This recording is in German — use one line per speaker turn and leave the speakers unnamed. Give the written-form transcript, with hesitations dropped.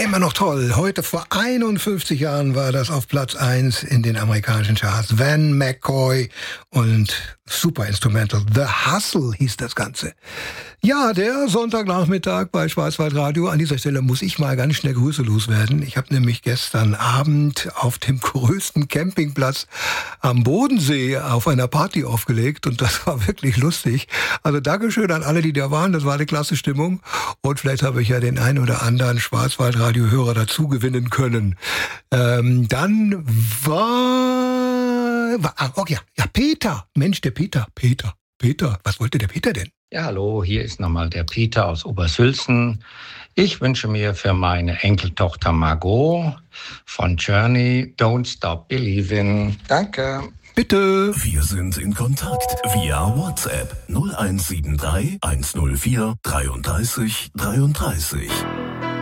Immer noch toll. Heute vor 51 Jahren war das auf Platz 1 in den amerikanischen Charts. Van McCoy und Super Instrumental. The Hustle hieß das Ganze. Ja, der Sonntagnachmittag bei Schwarzwaldradio. An dieser Stelle muss ich mal ganz schnell Grüße loswerden. Ich habe nämlich gestern Abend auf dem größten Campingplatz am Bodensee auf einer Party aufgelegt und das war wirklich lustig. Also Dankeschön an alle, die da waren. Das war eine klasse Stimmung und vielleicht habe ich ja den einen oder anderen Schwarzwaldradio-Hörer dazu gewinnen können. Dann ja, Peter. Mensch, der Peter, was wollte der Peter denn?
Ja, hallo, hier ist nochmal der Peter aus Obersülzen. Ich wünsche mir für meine Enkeltochter Margot von Journey Don't Stop Believin'. Danke.
Bitte.
Wir sind in Kontakt via WhatsApp 0173 104 33 33.